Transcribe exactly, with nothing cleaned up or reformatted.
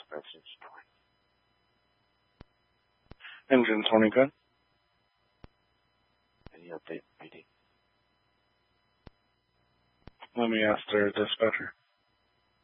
message. Engine twenty good. Any update, P D? Let me ask their dispatcher.